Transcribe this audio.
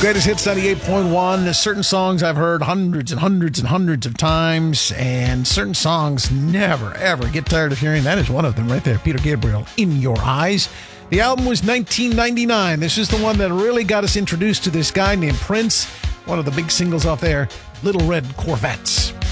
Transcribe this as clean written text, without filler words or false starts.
Greatest Hits 98.1. There's certain songs I've heard hundreds and hundreds and hundreds of times, and certain songs never, ever get tired of hearing. That is one of them right there. Peter Gabriel, In Your Eyes. The album was 1999. This is the one that really got us introduced to this guy named Prince. One of the big singles off there, Little Red Corvettes.